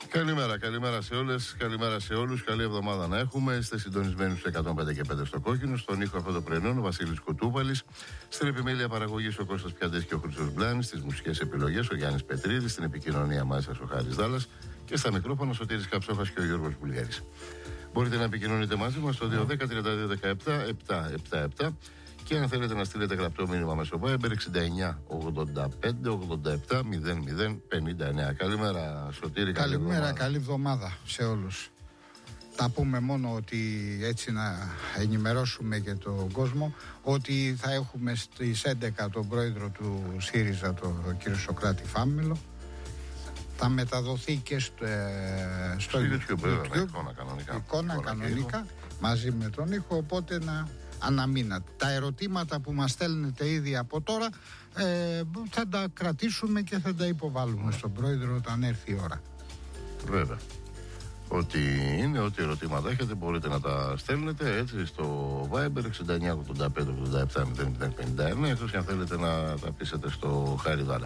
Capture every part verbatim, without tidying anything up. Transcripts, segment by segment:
Καλημέρα, καλημέρα σε όλες, καλημέρα σε όλους. Καλή εβδομάδα να έχουμε. Είστε συντονισμένοι στους εκατόν πέντε και πέντε στο Κόκκινο. Στον ήχο αυτό το πρωινό ο Βασίλης Κουτούπαλης. Στην επιμέλεια παραγωγής ο Κώστας Πιαντές και ο Χρήστος Μπλάνης. Στις μουσικές επιλογές ο Γιάννης Πετρίδης. Στην επικοινωνία μάλιστα ο Χάρης Δάλλας. Και στα μικρόφωνα ο Σωτήρης Καψόχας και ο Γιώργος Βουλγαρής. Μπορείτε να επικοινωνείτε μαζί μας στο δύο ένα μηδέν τριάντα δύο δεκαεπτά επτακόσια εβδομήντα επτά. Και αν θέλετε να στείλετε γραπτό μήνυμα μέσω Viber εξήντα εννιά ογδόντα πέντε ογδόντα επτά μηδέν μηδέν πενήντα εννιά. Καλημέρα Σωτήρη. Καλημέρα, καλή, καλή εβδομάδα σε όλους. Θα πούμε μόνο ότι έτσι να ενημερώσουμε και τον κόσμο ότι θα έχουμε στις έντεκα τον πρόεδρο του ΣΥΡΙΖΑ, τον κύριο Σωκράτη Φάμελο. Θα μεταδοθεί και στο, ε, στο YouTube, YouTube, YouTube, YouTube εικόνα κανονικά, εικόνα εικόνα κανονικά μαζί με τον ήχο, οπότε να αναμείνατε. Τα ερωτήματα που μας στέλνετε ήδη από τώρα ε, θα τα κρατήσουμε και θα τα υποβάλουμε στον πρόεδρο όταν έρθει η ώρα. Βέβαια. Ό,τι είναι, ό,τι ερωτήματα έχετε μπορείτε να τα στέλνετε έτσι στο Viber εξήντα εννιά ογδόντα πέντε ογδόντα επτά μηδέν μηδέν πενήντα εννιά, εκτός και αν θέλετε να τα πείσετε στο Χάρη Δάλα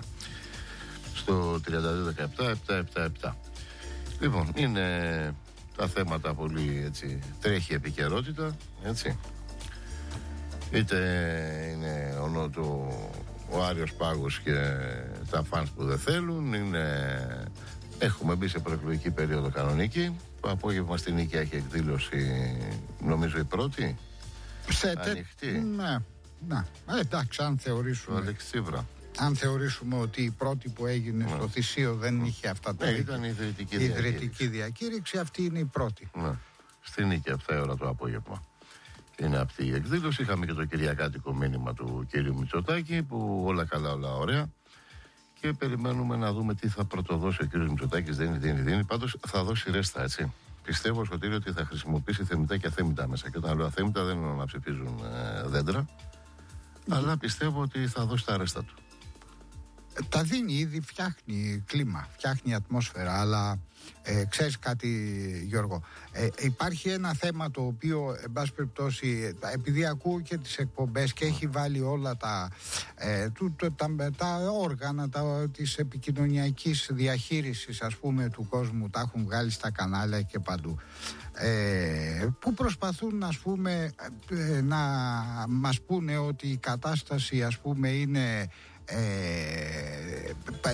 στο τριάντα δύο δεκαεπτά επτακόσια εβδομήντα επτά. Λοιπόν, είναι τα θέματα πολύ έτσι, τρέχει επικαιρότητα, έτσι. Είτε είναι ο, το, ο Άριος Πάγος και τα φανς που δεν θέλουν, είναι, έχουμε μπει σε προεκλογική περίοδο κανονική. Το απόγευμα στην Νίκαια έχει εκδήλωση, νομίζω η πρώτη, σε ανοιχτή. Ναι, ναι. Ε, εντάξει, αν θεωρήσουμε, αν θεωρήσουμε ότι η πρώτη που έγινε ναι. στο Θησίο δεν ναι. είχε αυτά τα ναι, ήταν η ιδρυτική, η ιδρυτική διακήρυξη, αυτή είναι η πρώτη. Ναι. Στην Νίκαια επτά ώρα το απόγευμα είναι αυτή η εκδήλωση. Είχαμε και το κυριακάτικο μήνυμα του κύριου Μητσοτάκη που όλα καλά, όλα ωραία. Και περιμένουμε να δούμε τι θα πρωτοδώσει ο κύριος Μητσοτάκης. Δίνει, δίνει, δίνει. Πάντως θα δώσει ρέστα, έτσι. Πιστεύω, Σωτήρη, ότι θα χρησιμοποιήσει θεμητά και αθέμητα μέσα. Και όταν λέω αθέμητα δεν εννοώ να ψηφίζουν ε, δέντρα. Mm. Αλλά πιστεύω ότι θα δώσει τα ρέστα του. Τα δίνει ήδη, φτιάχνει κλίμα, φτιάχνει ατμόσφαιρα, αλλά ε, ξέρεις κάτι Γιώργο, ε, υπάρχει ένα θέμα το οποίο εν πάση περιπτώσει, επειδή ακούω και τις εκπομπές και έχει βάλει όλα τα, ε, του, το, τα, τα όργανα τα, της επικοινωνιακής διαχείρισης ας πούμε του κόσμου, τα έχουν βγάλει στα κανάλια και παντού, ε, που προσπαθούν ας πούμε ε, να μας πούνε ότι η κατάσταση ας πούμε είναι Ε,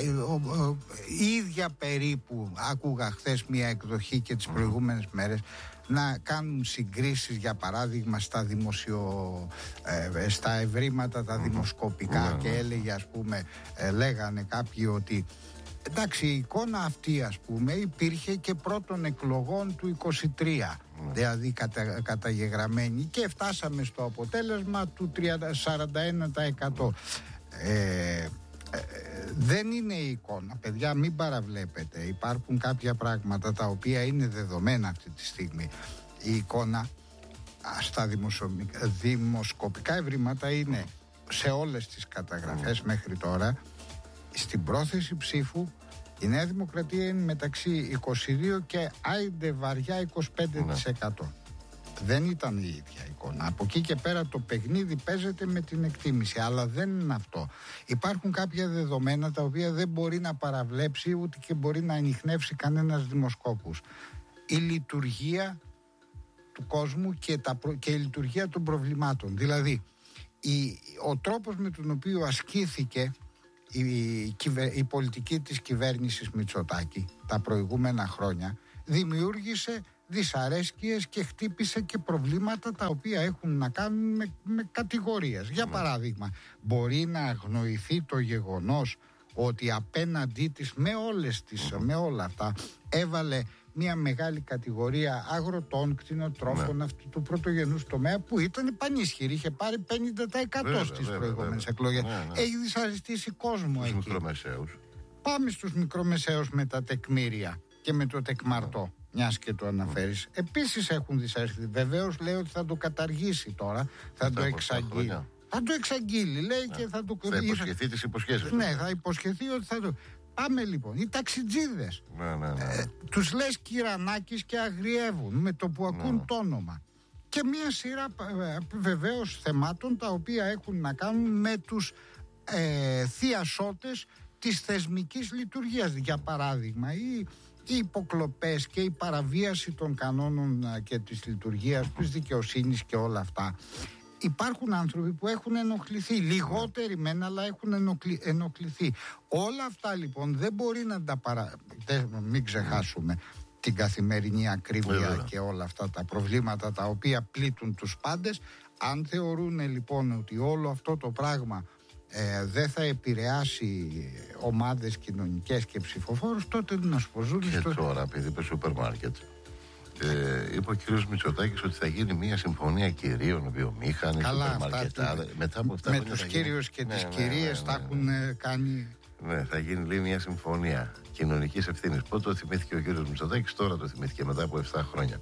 η ίδια περίπου. Άκουγα χθες μια εκδοχή και τις προηγούμενες μέρες να κάνουν συγκρίσεις για παράδειγμα στα δημοσιο, ε, στα ευρήματα τα δημοσκοπικά και έλεγε ας πούμε ε, λέγανε κάποιοι ότι εντάξει, η εικόνα αυτή ας πούμε υπήρχε και πρώτων εκλογών του είκοσι τρία, δηλαδή κατα, καταγεγραμμένη, και φτάσαμε στο αποτέλεσμα του σαράντα ένα τοις εκατό. Ε, ε, δεν είναι η εικόνα, παιδιά, μην παραβλέπετε. Υπάρχουν κάποια πράγματα τα οποία είναι δεδομένα αυτή τη στιγμή. Η εικόνα στα δημοσκοπικά ευρήματα είναι σε όλες τις καταγραφές μέχρι τώρα. Στην πρόθεση ψήφου η Νέα Δημοκρατία είναι μεταξύ είκοσι δύο και άιντε βαριά είκοσι πέντε τοις εκατό. Δεν ήταν η ίδια εικόνα. Από εκεί και πέρα το παιχνίδι παίζεται με την εκτίμηση, αλλά δεν είναι αυτό. Υπάρχουν κάποια δεδομένα τα οποία δεν μπορεί να παραβλέψει ούτε και μπορεί να ανιχνεύσει κανένας δημοσκόπους. Η λειτουργία του κόσμου και, τα προ... και η λειτουργία των προβλημάτων. Δηλαδή, η... ο τρόπος με τον οποίο ασκήθηκε η... η πολιτική της κυβέρνησης Μητσοτάκη τα προηγούμενα χρόνια δημιούργησε δυσαρέσκειες και χτύπησε και προβλήματα τα οποία έχουν να κάνουν με, με κατηγορίες. Για παράδειγμα, μπορεί να αγνοηθεί το γεγονός ότι απέναντί της με όλες τις, με όλα αυτά έβαλε μια μεγάλη κατηγορία αγροτών, κτηνοτρόφων, ναι. αυτού του πρωτογενούς τομέα που ήταν πανίσχυρη, είχε πάρει πενήντα τοις εκατό στις προηγούμενες εκλογές. Ναι, ναι. Έχει δυσαρεστήσει κόσμο εκεί. Μικρομεσαίους. Πάμε στους μικρομεσαίους με τα τεκμήρια και με το τεκμαρτό. Ναι. Μιας και το αναφέρεις. Mm. Επίσης έχουν δυσαρεστεί. Βεβαίως λέει ότι θα το καταργήσει τώρα. Θα, θα το εξαγγείλει. Θα το εξαγγείλει, λέει, yeah. και θα το. Θα υποσχεθεί τις υποσχέσεις. Ναι, θα υποσχεθεί ότι θα το. Πάμε λοιπόν. Οι ταξιτζίδες. Ναι, ναι, ναι. Ε, τους λες Κυρανάκης και αγριεύουν με το που ακούν ναι. το όνομα. Και μια σειρά βεβαίως θεμάτων τα οποία έχουν να κάνουν με τους ε, θειασότες της θεσμικής λειτουργίας. Για παράδειγμα, η οι υποκλοπές και η παραβίαση των κανόνων και της λειτουργίας της δικαιοσύνης και όλα αυτά. Υπάρχουν άνθρωποι που έχουν ενοχληθεί, λιγότεροι μεν, αλλά έχουν ενοχλη, ενοχληθεί. Όλα αυτά λοιπόν δεν μπορεί να τα παρα... μην ξεχάσουμε την καθημερινή ακρίβεια yeah. και όλα αυτά τα προβλήματα τα οποία πλήττουν τους πάντες. Αν θεωρούν λοιπόν ότι όλο αυτό το πράγμα ε, δεν θα επηρεάσει ομάδες κοινωνικές και ψηφοφόρους, τότε να σου πω ζουν. Και στο... τώρα, επειδή είπε σούπερ μάρκετ, ε, είπε ο κύριος Μητσοτάκης ότι θα γίνει μια συμφωνία κυρίων, βιομήχανη, σούπερ μάρκετ. Μετά από αυτά με τους κύριους και ναι, τις ναι, κυρίες ναι, ναι, ναι, θα ναι. έχουν κάνει. Ναι, θα γίνει λέει μια συμφωνία κοινωνικής ευθύνης. Πότε το θυμήθηκε ο κύριος Μητσοτάκης, τώρα το θυμήθηκε μετά από επτά χρόνια.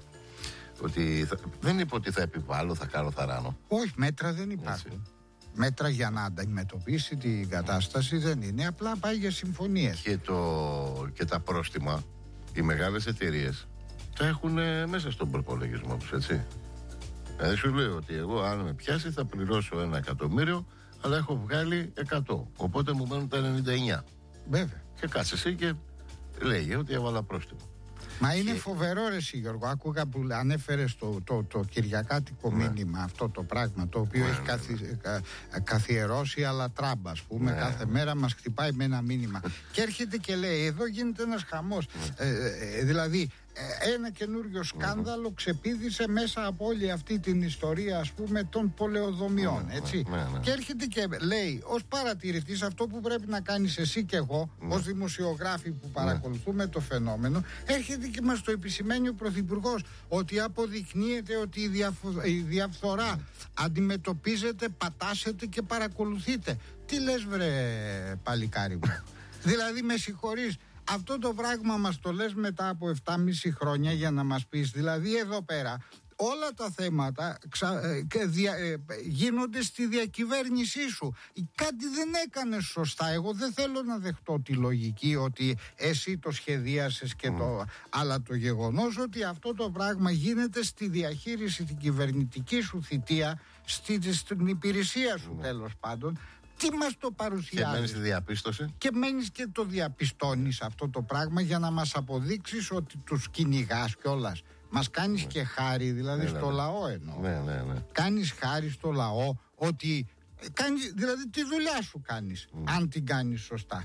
Ότι θα... δεν είπε ότι θα επιβάλλω, θα κάνω, θα ράνω. Όχι, μέτρα δεν υπάρχουν. Έτσι. Μέτρα για να αντιμετωπίσει την κατάσταση δεν είναι, απλά πάει για συμφωνίες. Και, το... και τα πρόστιμα, οι μεγάλες εταιρείες τα έχουν μέσα στον προπολογισμό τους, έτσι. Δηλαδή σου λέω ότι εγώ αν με πιάσει θα πληρώσω ένα εκατομμύριο, αλλά έχω βγάλει εκατό. Οπότε μου μένουν τα ενενήντα εννιά. Βέβαια. Και κάτσε εσύ και λέγε ότι έβαλα πρόστιμο. Μα είναι και... φοβερό ρε εσύ Γιώργο. Άκουγα που ανέφερες το, το, το κυριακάτικο ναι. μήνυμα, αυτό το πράγμα το οποίο ναι, έχει ναι, καθι... ναι. κα... καθιερώσει αλλά τράμπα, ας πούμε. Ναι. Κάθε μέρα μας χτυπάει με ένα μήνυμα. Και έρχεται και λέει εδώ γίνεται ένας χαμός. Ναι. ε, ε, δηλαδή ένα καινούριο σκάνδαλο ξεπήδησε μέσα από όλη αυτή την ιστορία, ας πούμε, των πολεοδομιών, έτσι. Ναι, ναι, ναι. Και έρχεται και λέει, ως παρατηρητής, αυτό που πρέπει να κάνεις εσύ και εγώ, ναι. ως δημοσιογράφοι που παρακολουθούμε ναι. το φαινόμενο, έρχεται και μας το επισημαίνει ο Πρωθυπουργός, ότι αποδεικνύεται ότι η, διαφο- η διαφθορά ναι. αντιμετωπίζεται, πατάσετε και παρακολουθείτε. Τι λες βρε παλικάρι μου? Δηλαδή με συγχωρείς, αυτό το πράγμα μας το λες μετά από επτά και μισό χρόνια για να μας πεις, δηλαδή εδώ πέρα όλα τα θέματα ξα, ε, δια, ε, γίνονται στη διακυβέρνησή σου. Κάτι δεν έκανες σωστά. Εγώ δεν θέλω να δεχτώ τη λογική ότι εσύ το σχεδίασες και mm. το... Αλλά το γεγονός ότι αυτό το πράγμα γίνεται στη διαχείριση την κυβερνητική σου θητεία, στη, στην υπηρεσία σου mm. τέλος πάντων. Τι μας το παρουσιάζει? Και μένεις στη διαπίστωση. Και μένεις και το διαπιστώνεις αυτό το πράγμα για να μας αποδείξεις ότι τους κυνηγάς κιόλας. Μας κάνεις ναι. και χάρη, δηλαδή ναι, στο ναι. λαό εννοώ. Ναι, ναι, ναι. Κάνεις χάρη στο λαό ότι κάνεις, δηλαδή τη δουλειά σου κάνεις, mm. αν την κάνεις σωστά.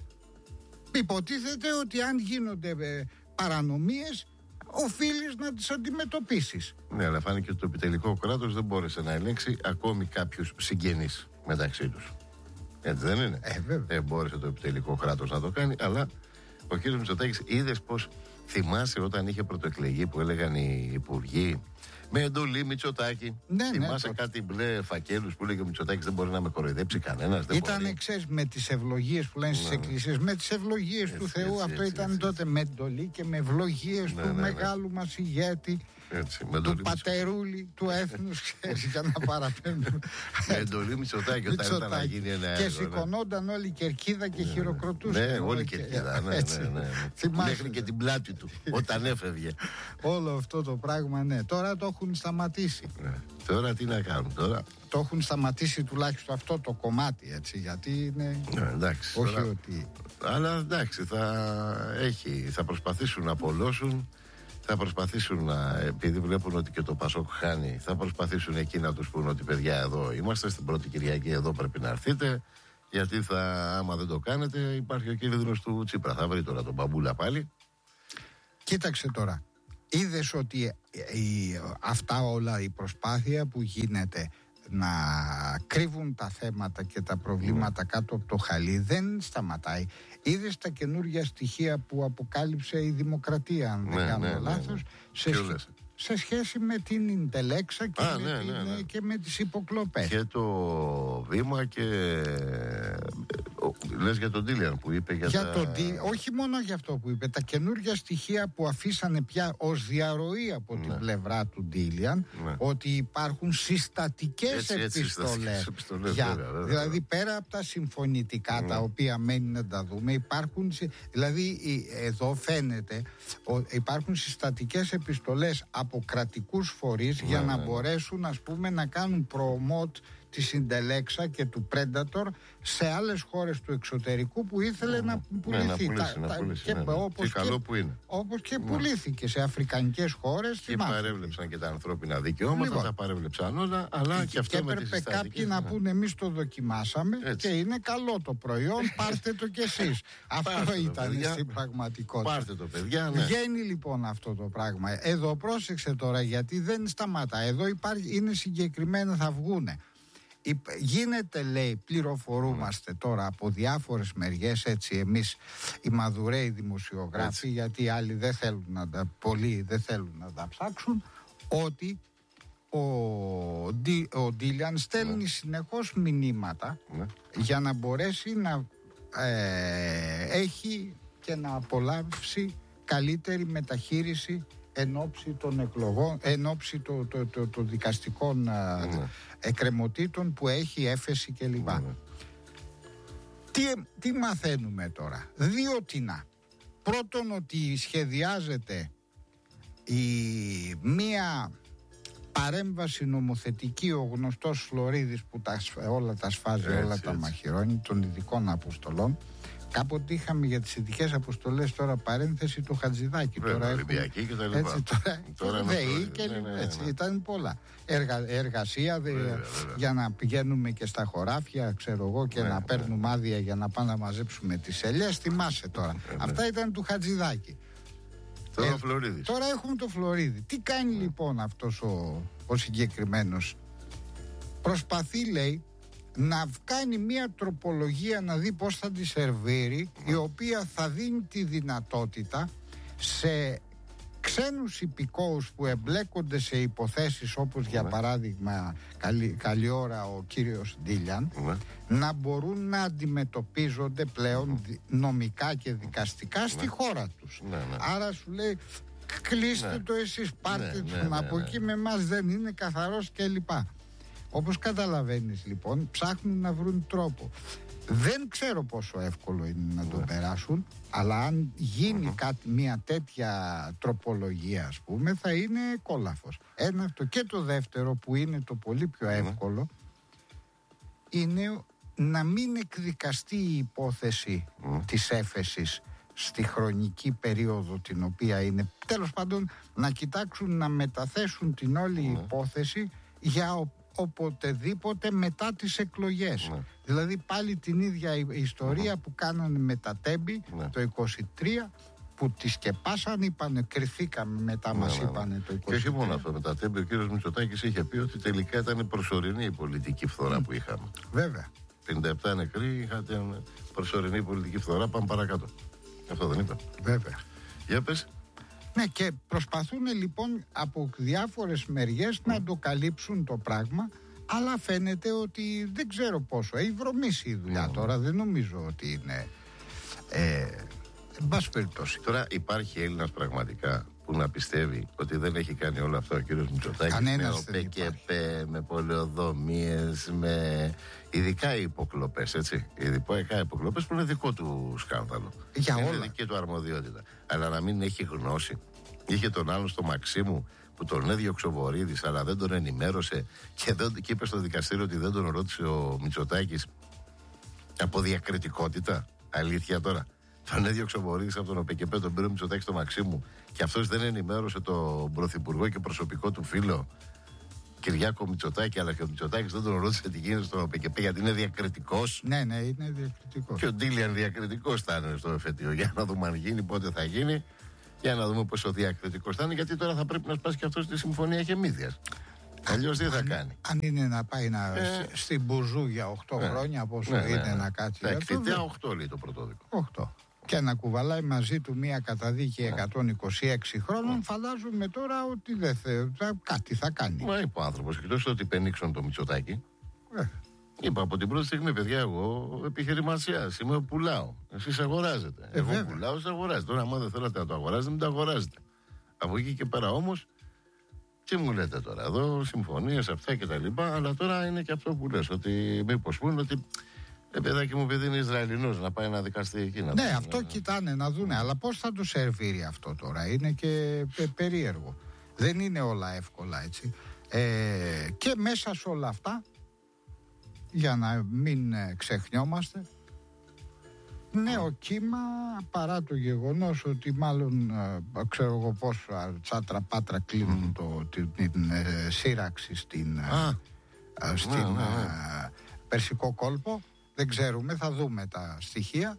Υποτίθεται ότι αν γίνονται ε, παρανομίες, οφείλεις να τις αντιμετωπίσεις. Ναι, αλλά φάνηκε ότι το επιτελικό κράτος δεν μπόρεσε να ελέγξει ακόμη κάποιους συγγενείς μεταξύ τους. Έτσι δεν είναι? Ε, βέβαια. Δεν μπόρεσε το επιτελικό κράτος να το κάνει, αλλά ο κύριος Μητσοτάκης, είδες πως θυμάσαι όταν είχε πρωτοεκλεγεί που έλεγαν οι υπουργοί με εντολή Μητσοτάκη? Ναι, θυμάσαι ναι, κάτι μπλε φακέλους που έλεγε ο Μητσοτάκης δεν μπορεί να με κοροϊδέψει κανένας? Ήτανε, ξέρεις, με τις ευλογίες που λένε ναι. στις εκκλησίες, με τις ευλογίες του Θεού, έτσι, αυτό έτσι, ήταν έτσι, τότε έτσι. Με εντολή και με ευλογίες ναι, του ναι, ναι. μεγάλου μας ηγέτη. Έτσι, του πατερούλη του έθνους, ξέρεις, για να παραπέμπουμε. Με εντολή Μητσοτάκη όταν ήταν να γίνει ένα έργο. Και σηκωνόταν όλη η κερκίδα και χειροκροτούσαν. Ναι, όλη η κερκίδα, ναι, ναι. Μέχρι και την πλάτη του όταν έφευγε. Όλο αυτό το πράγμα, ναι. Τώρα το έχουν σταματήσει. Τώρα τι να κάνουν τώρα? Το έχουν σταματήσει τουλάχιστον αυτό το κομμάτι, έτσι, γιατί είναι... Ναι, εντάξει. Όχι τώρα... ότι... Αλλά εντάξει, θα, έχει, θα προσπαθήσουν να απολώσουν, θα προσπαθήσουν να, επειδή βλέπουν ότι και το Πασόκ χάνει, θα προσπαθήσουν εκεί να τους πούν ότι παιδιά εδώ είμαστε, στην πρώτη Κυριακή εδώ πρέπει να έρθετε, γιατί θα, άμα δεν το κάνετε υπάρχει ο κίνδυνος του Τσίπρα. Θα βρει τώρα τον Μπαμπούλα πάλι. Κοίταξε τώρα, είδες ότι η, αυτά όλα η προσπάθεια που γίνεται να κρύβουν τα θέματα και τα προβλήματα mm. κάτω από το χαλί δεν σταματάει. Είδες τα καινούργια στοιχεία που αποκάλυψε η Δημοκρατία, αν δεν ναι, κάνω ναι, λάθος, ναι, ναι. Σε, σε σχέση με την Ιντελέξα και, Α, με, ναι, την, ναι, ναι. και με τις υποκλοπές. Και το Βήμα και λες για τον Ντίλιαν που είπε για, για τα... τον Ντί... Όχι μόνο για αυτό που είπε, τα καινούργια στοιχεία που αφήσανε πια ως διαρροή από ναι. την πλευρά του Ντίλιαν, ναι. ότι υπάρχουν συστατικές έτσι, έτσι, επιστολές. επιστολές για... βέβαια, βέβαια. Δηλαδή πέρα από τα συμφωνητικά ναι. τα οποία μένει να τα δούμε, υπάρχουν, δηλαδή εδώ φαίνεται ότι υπάρχουν συστατικές επιστολές από κρατικούς φορείς ναι, για να ναι, μπορέσουν, ας πούμε, να κάνουν promote της Συντελέξα και του Predator σε άλλες χώρες του εξωτερικού που ήθελε mm. να πουληθεί. Ναι, να πουλήσει, τα, να πουλήσει, και, ναι, ναι. Όπως, και, καλό που είναι. όπως και ναι. πουλήθηκε σε αφρικανικές χώρες. Και παρέβλεψαν και τα ανθρώπινα δικαιώματα, λοιπόν, τα παρέβλεψαν όλα, αλλά και, και αυτό και με τις έπρεπε κάποιοι να πούνε εμείς το δοκιμάσαμε έτσι. Και είναι καλό το προϊόν, πάρτε το κι εσείς. Αυτό ήταν παιδιά, στην πραγματικότητα. Πάρτε το παιδιά, ναι. Βγαίνει λοιπόν αυτό το πράγμα. Εδώ πρόσεξε τώρα, γιατί δεν σταματά. Εδώ υπάρχει, είναι συγκεκριμένα, θα βγούνε. Γίνεται, λέει, πληροφορούμαστε mm. τώρα από διάφορες μεριές, έτσι, εμείς οι μαδουραίοι δημοσιογράφοι, έτσι. Γιατί οι άλλοι δεν θέλουν να τα, πολλοί δεν θέλουν να τα ψάξουν, ότι ο, Ντι, ο Ντίλιαν στέλνει mm. συνεχώς μηνύματα mm. για να μπορέσει να ε, έχει και να απολαύσει καλύτερη μεταχείριση εν ώψη των εκλογών, εν ώψη των το, το, το δικαστικών mm. εκκρεμωτήτων που έχει, έφεση κλπ. Mm. Τι, τι μαθαίνουμε τώρα? Δύο τινά. Πρώτον, ότι σχεδιάζεται η μία παρέμβαση νομοθετική, ο γνωστός Φλωρίδης που τα, όλα τα σφάζει, έτσι, όλα έτσι. Τα μαχαιρώνει, των ειδικών αποστολών. Κάποτε είχαμε για τις ειδικές αποστολές, τώρα παρένθεση, το Χατζηδάκι. Βέβαια, τώρα Ολυμπιακή και τα λοιπά. Έτσι, τώρα, τώρα ΔΕΗ και ναι, ναι, ναι, έτσι, ναι. Ήταν πολλά. Εργα, εργασία δε, βέβαια, βέβαια. Για να πηγαίνουμε και στα χωράφια, ξέρω εγώ, και ναι, να ναι, παίρνουμε ναι. άδεια για να πάμε να μαζέψουμε τις ελιές. Θυμάσαι τώρα. Ναι, ναι. Αυτά ήταν του Χατζηδάκι. Τώρα, ε, Φλωρίδης. Τώρα έχουμε το Φλωρίδη. Τι κάνει ναι. λοιπόν αυτός ο, ο συγκεκριμένος? Προσπαθεί, λέει, να κάνει μια τροπολογία, να δει πώς θα τη σερβίρει, mm. η οποία θα δίνει τη δυνατότητα σε ξένους υπηκόους που εμπλέκονται σε υποθέσεις όπως mm. για παράδειγμα καλή, καλή ώρα ο κύριος Ντίλιαν mm. να μπορούν να αντιμετωπίζονται πλέον mm. νομικά και δικαστικά mm. στη χώρα τους. Mm. Άρα σου λέει, κλείστε mm. το εσείς, πάρτε mm. τον mm. από εκεί, με εμάς δεν είναι καθαρός κλπ. Όπως καταλαβαίνεις λοιπόν, ψάχνουν να βρουν τρόπο. Δεν ξέρω πόσο εύκολο είναι να τον περάσουν, αλλά αν γίνει κάτι, μια τέτοια τροπολογία, ας πούμε, θα είναι κόλαφος. Ένα αυτό. Και το δεύτερο, που είναι το πολύ πιο εύκολο, είναι να μην εκδικαστεί η υπόθεση της έφεσης στη χρονική περίοδο την οποία είναι. Τέλος πάντων, να κοιτάξουν να μεταθέσουν την όλη υπόθεση για ο οποτεδήποτε μετά τις εκλογές. Ναι. Δηλαδή πάλι την ίδια ιστορία mm. που κάνανε με τα Τέμπη ναι. το είκοσι τρία, που τη σκεπάσαν, είπανε, κρυθήκαμε μετά, ναι, μας ναι, είπανε το είκοσι τρία. Και όχι μόνο αυτό, με τα Τέμπη ο κύριος Μητσοτάκης είχε πει ότι τελικά ήταν προσωρινή η πολιτική φθορά mm. που είχαμε. Βέβαια. πενήντα επτά νεκροί, είχατε προσωρινή πολιτική φθορά, πάμε παρακάτω. Αυτό δεν είπε? Βέβαια. Για πες. Ναι, και προσπαθούν λοιπόν από διάφορες μεριές mm. να το καλύψουν το πράγμα, αλλά φαίνεται ότι δεν ξέρω πόσο. Έχει βρωμίσει η δουλειά mm. τώρα, δεν νομίζω ότι είναι. Ε, εν πάση περιπτώσει. Τώρα υπάρχει Έλληνας πραγματικά που να πιστεύει ότι δεν έχει κάνει όλο αυτό ο κύριος Μητσοτάκης? Κανένας με ΟΠΕΚΕΠΕ, με πολεοδομίες, με ειδικά υποκλοπές, έτσι. Ειδικά υποκλοπές που είναι δικό του σκάνδαλο. Για είναι όλα. δική του αρμοδιότητα. Αλλά να μην έχει γνώση. Είχε τον άλλον στο Μαξίμου που τον έδιωξε ο Βορίδης, αλλά δεν τον ενημέρωσε και, δεν, και είπε στο δικαστήριο ότι δεν τον ρώτησε ο Μητσοτάκης από διακριτικότητα. Αλήθεια τώρα. Τον έδιωξε ο Βορίδης από τον ΟΠΕΚΕΠΕ, τον πήρε ο Μητσοτάκης στο Μαξίμου και αυτός δεν ενημέρωσε τον πρωθυπουργό και προσωπικό του φίλο Κυριάκο Μητσοτάκη, αλλά και ο Μητσοτάκης δεν τον ρώτησε τι γίνεται στον ΟΠΕΚΕΠΕ γιατί είναι διακριτικός. Ναι, ναι, είναι διακριτικός. Και ο Ντίλιαν διακριτικός θα είναι στο εφετείο. Για να δούμε αν γίνει, πότε θα γίνει, για να δούμε πόσο διακριτικός θα είναι, γιατί τώρα θα πρέπει να σπάσει και αυτό στη συμφωνία Χεμίδιας. Αλλιώς τι θα αν, κάνει? Αν είναι να πάει να, ε, στην Μπουζού για οκτώ ναι, χρόνια, πόσο ναι, είναι ναι, να κάτσει. Τα εκτιτέα οκτώ λέει το πρωτόδικο. οκτώ. Και να κουβαλάει μαζί του μία καταδίκη ναι. εκατόν είκοσι έξι χρόνων, ναι. φαντάζομαι τώρα ότι δεν θε, κάτι θα κάνει. Μα είπε ο άνθρωπος, εκτός ότι πενίξουν το Μητσοτάκη. Ε. Είπα από την πρώτη στιγμή, παιδιά, εγώ επιχειρηματίας είμαι, πουλάω. Εσείς αγοράζετε. Ε, εγώ βέβαια. πουλάω, εσείς αγοράζετε. Τώρα, άμα δεν θέλετε να το αγοράζετε, μην το αγοράζετε. Από εκεί και πέρα όμως, τι μου λέτε τώρα, εδώ συμφωνίες αυτά και τα λοιπά, αλλά τώρα είναι και αυτό που λες, ότι μήπως πούνε ότι. Ε, παιδάκι μου, επειδή είναι Ισραηλινός, να πάει να δικαστεί εκεί. Να ναι, πάει, αυτό να... κοιτάνε να δούνε, αλλά πώς θα το σερβίρει αυτό τώρα, είναι και πε, περίεργο. Δεν είναι όλα εύκολα, έτσι. Ε, και μέσα σε όλα αυτά για να μην ε, ξεχνιόμαστε, νέο κύμα, παρά το γεγονός ότι μάλλον ε, ξέρω εγώ πώς τσάτρα πάτρα κλείνουν mm. το, την, την ε, σύραξη στην, ah. ε, στην ναι, ναι, ναι. Ε, Περσικό κόλπο. Δεν ξέρουμε, θα δούμε τα στοιχεία.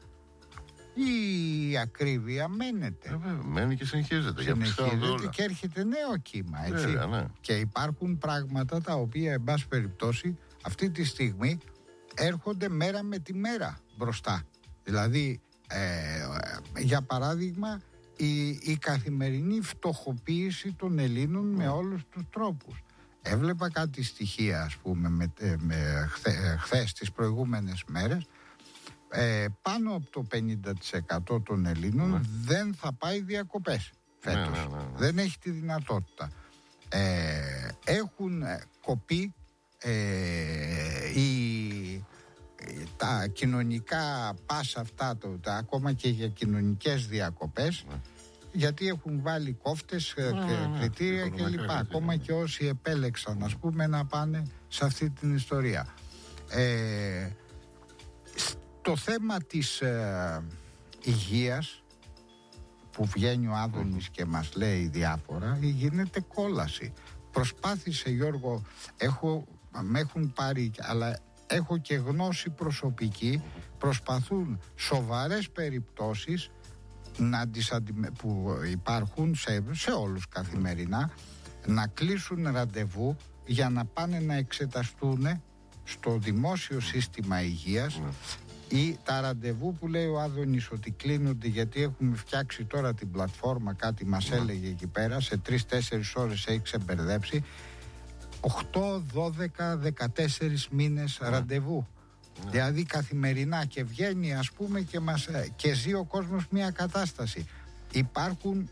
Η ακρίβεια μένεται. Ε, βέβαια, μένει και συνεχίζεται. Συνεχίζεται και έρχεται νέο κύμα, έτσι. Βέβαια, ναι. Και υπάρχουν πράγματα τα οποία, εν πάση περιπτώσει, αυτή τη στιγμή έρχονται μέρα με τη μέρα μπροστά. Δηλαδή, ε, για παράδειγμα, η, η καθημερινή φτωχοποίηση των Ελλήνων με όλους τους τρόπους. Έβλεπα κάτι στοιχεία, ας πούμε, με, με χθε, χθες τις προηγούμενες μέρες. Ε, πάνω από το πενήντα τοις εκατό των Ελλήνων ναι. δεν θα πάει διακοπές φέτος. Ναι, ναι, ναι, ναι. Δεν έχει τη δυνατότητα. Ε, έχουν κοπεί ε, οι, τα κοινωνικά πάσα αυτά, το, τα, ακόμα και για κοινωνικές διακοπές, ναι. γιατί έχουν βάλει κόφτες, ναι, ναι, κριτήρια ναι, κλπ. Ακόμα ναι. και όσοι επέλεξαν, ας πούμε, να πάνε σε αυτή την ιστορία. Ε, Το θέμα της ε, υγείας που βγαίνει ο Άδωνης και μας λέει διάφορα, γίνεται κόλαση. Προσπάθησε, Γιώργο, έχω, με έχουν πάρει, αλλά έχω και γνώση προσωπική, προσπαθούν σοβαρές περιπτώσεις να τις αντιμε... που υπάρχουν σε, σε όλους καθημερινά, να κλείσουν ραντεβού για να πάνε να εξεταστούν στο δημόσιο σύστημα υγείας. Ή τα ραντεβού που λέει ο Άδωνης ότι κλείνονται γιατί έχουμε φτιάξει τώρα την πλατφόρμα, κάτι μας yeah. έλεγε εκεί πέρα, σε τρεις-τέσσερις ώρες έχει ξεμπερδέψει, οκτώ, δώδεκα, δεκατέσσερις μήνες yeah. ραντεβού. Yeah. Δηλαδή καθημερινά, και βγαίνει, ας πούμε, και, μας, και ζει ο κόσμος μια κατάσταση. Υπάρχουν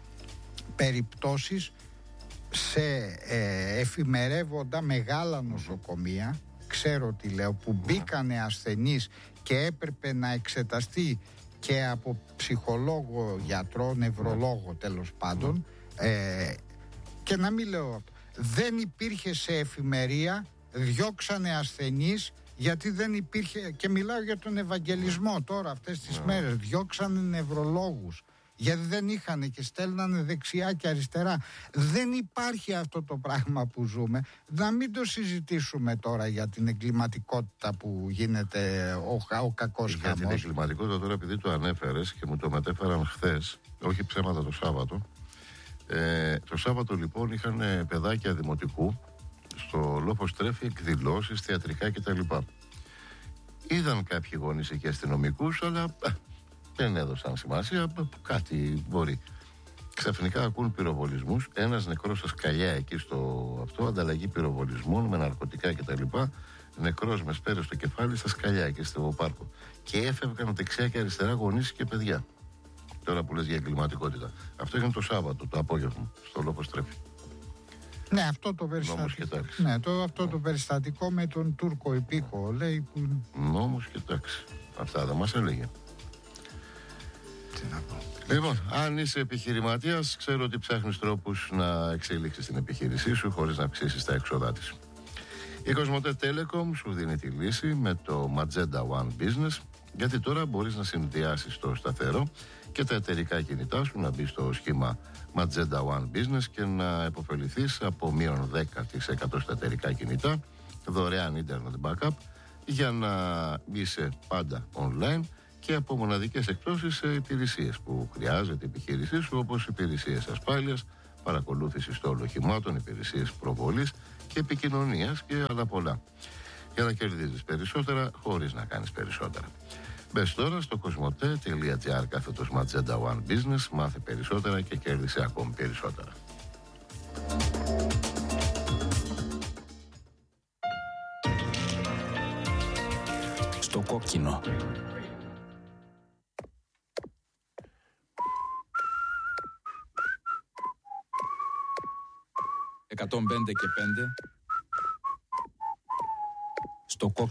περιπτώσεις σε ε, εφημερεύοντα μεγάλα νοσοκομεία, ξέρω τι λέω, που μπήκανε ασθενείς και έπρεπε να εξεταστεί και από ψυχολόγο, γιατρό, νευρολόγο τέλος πάντων, ε, και να μην λέω, δεν υπήρχε σε εφημερία, διώξανε ασθενείς γιατί δεν υπήρχε, και μιλάω για τον Ευαγγελισμό τώρα αυτές τις μέρες, διώξανε νευρολόγους γιατί δεν είχαν και στέλνανε δεξιά και αριστερά. Δεν υπάρχει αυτό το πράγμα που ζούμε. Να μην το συζητήσουμε τώρα για την εγκληματικότητα που γίνεται ο, ο κακός χαμός. Για την εγκληματικότητα τώρα, επειδή το ανέφερες και μου το μετέφεραν χθες, όχι ψέματα, το Σάββατο. Ε, το Σάββατο λοιπόν είχαν παιδάκια δημοτικού στο Λόφος Τρέφη εκδηλώσεις, θεατρικά κτλ. Είδαν κάποιοι γονείς εκεί αστυνομικούς, αλλά δεν έδωσαν σημασία, κάτι μπορεί. Ξαφνικά ακούν πυροβολισμούς, ένας νεκρός στα σκαλιά εκεί στο αυτό, ανταλλαγή πυροβολισμών με ναρκωτικά κτλ. Νεκρός με σπέρες στο κεφάλι στα σκαλιά εκεί στο πάρκο. Και έφευγαν δεξιά και αριστερά γονείς και παιδιά. Τώρα που λες για εγκληματικότητα. Αυτό έγινε το Σάββατο, το απόγευμα, στο Λόφος Τρέφη. Ναι, αυτό το περιστατικό. Ναι, το, αυτό το περιστατικό με τον Τούρκο υπήκο, λέει. Που... Νόμος και τάξη. Αυτά δεν μας έλεγε. Λοιπόν, αν είσαι επιχειρηματίας, ξέρω ότι ψάχνεις τρόπους να εξελίξεις την επιχείρησή σου χωρίς να αυξήσεις τα έξοδά της. Η Κοσμοτέ Telecom σου δίνει τη λύση με το Magenta One Business, γιατί τώρα μπορείς να συνδυάσεις το σταθερό και τα εταιρικά κινητά σου, να μπει στο σχήμα Magenta One Business και να επωφεληθείς από μείον δέκα τοις εκατό στα εταιρικά κινητά, δωρεάν internet backup, για να είσαι πάντα online και από μοναδικές εκπτώσεις σε υπηρεσίες που χρειάζεται η επιχείρησή σου, όπως υπηρεσίες ασφάλειας, παρακολούθησης των οχημάτων, υπηρεσίες προβολής και επικοινωνίας και άλλα πολλά. Για να κερδίζεις περισσότερα χωρίς να κάνεις περισσότερα. Μπες τώρα στο κοσμοτέ.gr κάθετος Magenta One Business, μάθε περισσότερα και κέρδισε ακόμη περισσότερα. Στο κόκκινο. εκατόν πέντε και πέντε. Στο κόκκινο.